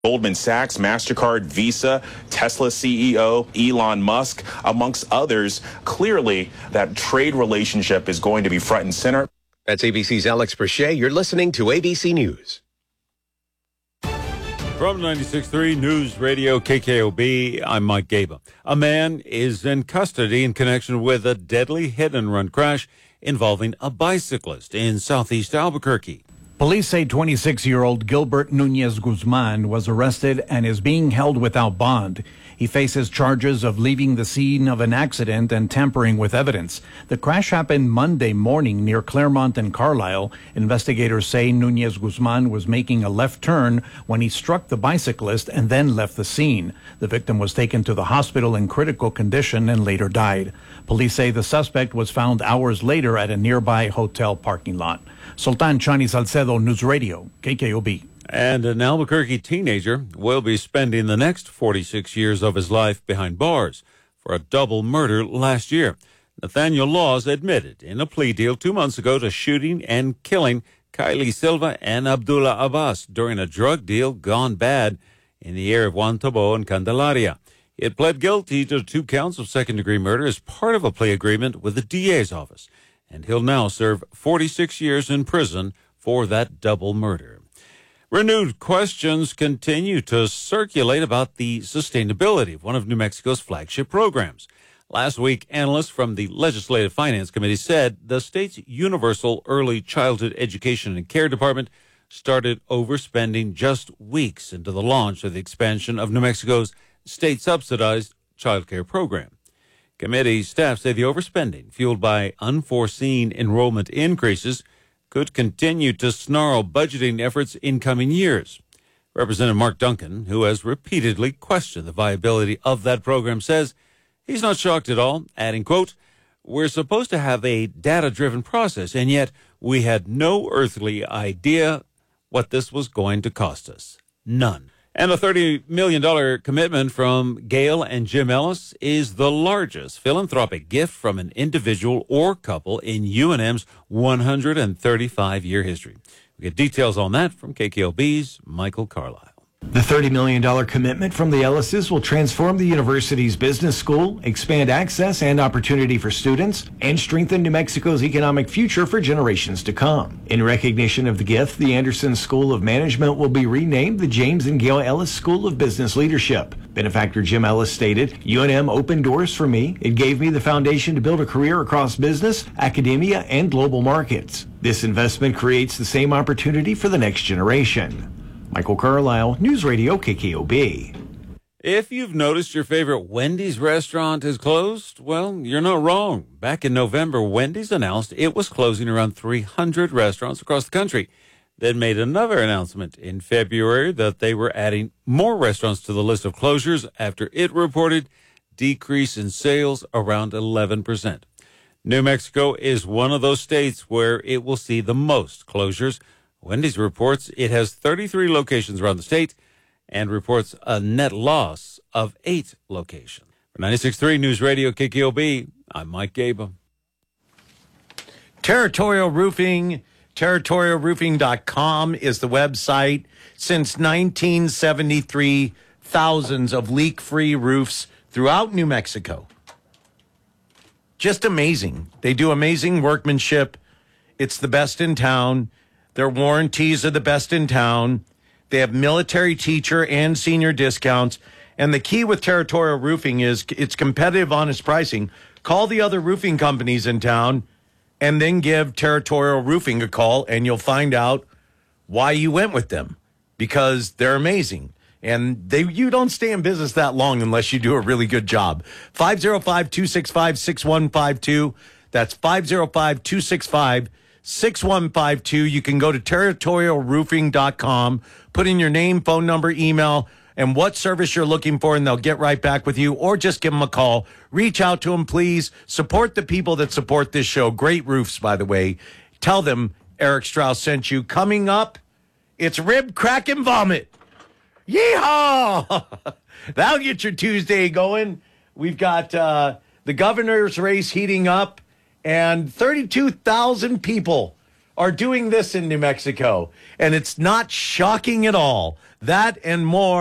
Goldman Sachs, MasterCard, Visa, Tesla CEO, Elon Musk, amongst others. Clearly, that trade relationship is going to be front and center. That's ABC's Alex Brachet. You're listening to ABC News. From 96.3 News Radio KKOB, I'm Mike Gaba. A man is in custody in connection with a deadly hit-and-run crash involving a bicyclist in southeast Albuquerque. Police say 26-year-old Gilbert Nunez Guzman was arrested and is being held without bond. He faces charges of leaving the scene of an accident and tampering with evidence. The crash happened Monday morning near Claremont and Carlisle. Investigators say Nunez Guzman was making a left turn when he struck the bicyclist and then left the scene. The victim was taken to the hospital in critical condition and later died. Police say the suspect was found hours later at a nearby hotel parking lot. Sultan Chani Salcedo, News Radio, KKOB. And an Albuquerque teenager will be spending the next 46 years of his life behind bars for a double murder last year. Nathaniel Laws admitted in a plea deal 2 months ago to shooting and killing Kylie Silva and Abdullah Abbas during a drug deal gone bad in the area of Juan Tabo and Candelaria. He had pled guilty to 2 counts of second-degree murder as part of a plea agreement with the DA's office, and he'll now serve 46 years in prison for that double murder. Renewed questions continue to circulate about the sustainability of one of New Mexico's flagship programs. Last week, analysts from the Legislative Finance Committee said the state's Universal Early Childhood Education and Care Department started overspending just weeks into the launch of the expansion of New Mexico's state-subsidized child care program. Committee staff say the overspending, fueled by unforeseen enrollment increases, could continue to snarl budgeting efforts in coming years. Representative Mark Duncan, who has repeatedly questioned the viability of that program, says he's not shocked at all, adding, quote, "We're supposed to have a data-driven process, and yet we had no earthly idea what this was going to cost us. None." And a $30 million commitment from Gail and Jim Ellis is the largest philanthropic gift from an individual or couple in UNM's 135-year history. We get details on that from KKOB's Michael Carlisle. The $30 million commitment from the Ellises will transform the university's business school, expand access and opportunity for students, and strengthen New Mexico's economic future for generations to come. In recognition of the gift, the Anderson School of Management will be renamed the James and Gail Ellis School of Business Leadership. Benefactor Jim Ellis stated, "UNM opened doors for me. It gave me the foundation to build a career across business, academia, and global markets. This investment creates the same opportunity for the next generation." Michael Carlisle, News Radio KKOB. If you've noticed your favorite Wendy's restaurant is closed, well, you're not wrong. Back in November, Wendy's announced it was closing around 300 restaurants across the country. Then made another announcement in February that they were adding more restaurants to the list of closures after it reported decrease in sales around 11%. New Mexico is one of those states where it will see the most closures. Wendy's reports it has 33 locations around the state and reports a net loss of 8 locations. For 96.3 News Radio KKOB, I'm Mike Gaba. Territorial Roofing, territorialroofing.com is the website. Since 1973, thousands of leak-free roofs throughout New Mexico. Just amazing. They do amazing workmanship. It's the best in town. Their warranties are the best in town. They have military teacher and senior discounts. And the key with Territorial Roofing is it's competitive, honest pricing. Call the other roofing companies in town and then give Territorial Roofing a call, and you'll find out why you went with them, because they're amazing. And you don't stay in business that long unless you do a really good job. 505-265-6152. That's 505-265-6152. 6152. You can go to territorialroofing.com, put in your name, phone number, email, and what service you're looking for, and they'll get right back with you, or just give them a call. Reach out to them, please. Support the people that support this show. Great roofs, by the way. Tell them Eric Strauss sent you. Coming up, it's Rib, Crack, and Vomit. Yeehaw! That'll get your Tuesday going. We've got the governor's race heating up. And 32,000 people are doing this in New Mexico, and it's not shocking at all. That and more.